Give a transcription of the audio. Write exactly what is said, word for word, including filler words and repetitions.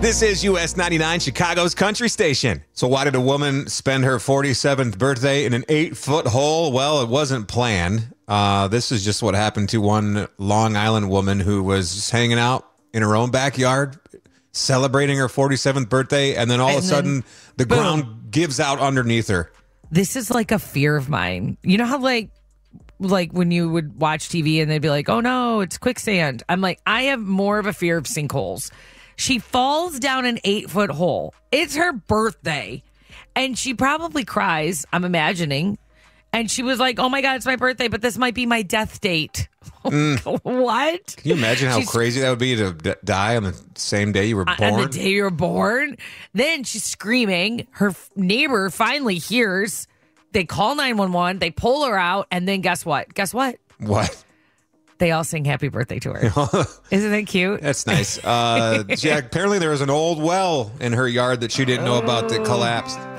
This is U S ninety-nine, Chicago's country station. So why did a woman spend her forty-seventh birthday in an eight-foot hole? Well, it wasn't planned. Uh, this is just what happened to one Long Island woman who was hanging out in her own backyard, celebrating her forty-seventh birthday, and then all And of a sudden, then, the boom. ground gives out underneath her. This is like a fear of mine. You know how like like when you would watch T V and they'd be like, oh no, it's quicksand. I'm like, I have more of a fear of sinkholes. She falls down an eight foot hole. It's her birthday. And she probably cries, I'm imagining. And she was like, oh my God, it's my birthday, but this might be my death date. Mm. What? Can you imagine how She's, crazy that would be to d- die on the same day you were born? On the day you were born. Then she's screaming. Her f- neighbor finally hears. They call nine one one. They pull her out. And then guess what? Guess what? What? They all sing happy birthday to her. Isn't that cute? That's nice. Uh, Jack, apparently there was an old well in her yard that she didn't know about that collapsed.